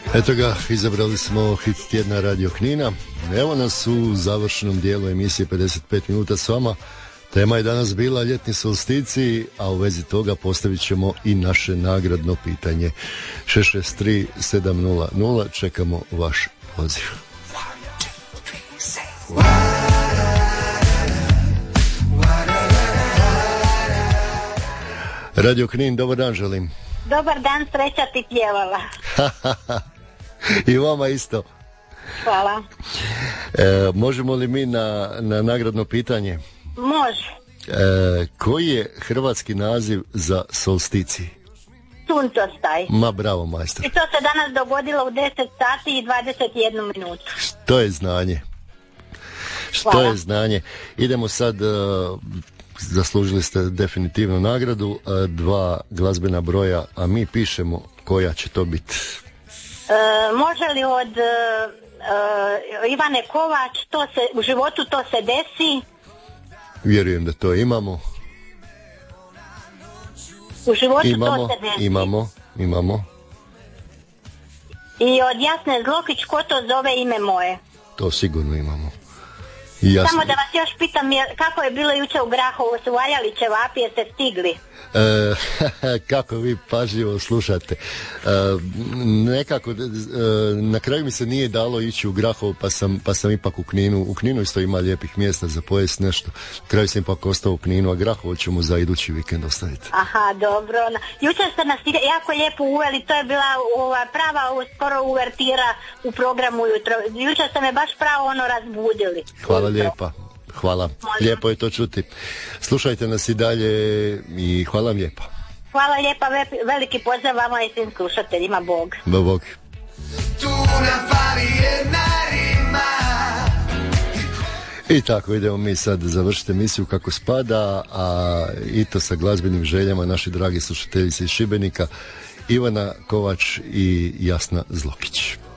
Eto ga, izabrali smo hit tjedna Radio Knina. Evo nas u završenom dijelu emisije 55 minuta s vama. Tema je danas bila ljetni solstici, a u vezi toga postavit ćemo i naše nagradno pitanje. 663-700, čekamo vaš poziv. Radio Knin, dobar dan želim. Dobar dan, sreća ti pjevala. I vama isto. Hvala. Možemo li mi na nagradno pitanje? Može. Koji je hrvatski naziv za solstici? Suncostaj. Ma bravo, majstor. I to se danas dogodilo u 10 sati i 21 minutu. Što je znanje? Što je znanje? Idemo sad, zaslužili ste definitivno nagradu, 2 glazbena broja, a mi pišemo koja će to biti. Može li od Ivane Kovač, u životu to se desi? Vjerujem da to imamo. U životu to se desi. Imamo. I od Jasne Zlokić, ko to zove ime moje? To sigurno imamo. Samo da vas još pitam, kako je bilo jučer u Grahovu, su valjali ćevapi, jeste stigli? Kako vi pažljivo slušate. Nekako na kraju mi se nije dalo ići u Grahovu, pa sam ipak u Kninu. U Kninu isto ima lijepih mjesta za pojest nešto. Na kraju sam ipak ostao u Kninu, a Grahovo ćemo za idući vikend ostaviti. Aha, dobro. Jučer ste nas jako lijepo uveli, to je bila prava skoro uvertira u programu jutro. Jučer ste me baš pravo razbudili. Hvala lijepa. Hvala. Lijepo je to čuti. Slušajte nas i dalje i hvala vam lijepa. Hvala lijepa, veliki pozdrav vama i svim slušateljima. Bog. Bog. Tu nam fali jedna rima. I tako idemo mi sad završiti emisiju kako spada, a i to sa glazbenim željama naši dragi slušateljice iz Šibenika, Ivana Kovač i Jasna Zlokić.